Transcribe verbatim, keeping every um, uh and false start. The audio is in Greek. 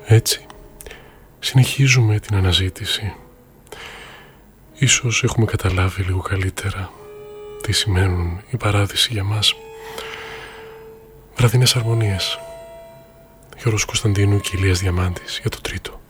Έτσι, συνεχίζουμε την αναζήτηση. Ίσως έχουμε καταλάβει λίγο καλύτερα τι σημαίνουν η παράδειση για μας. Βραδινές αρμονίες. Γιώργος Κωνσταντίνου και Ηλίας Διαμάντης για το τρίτο.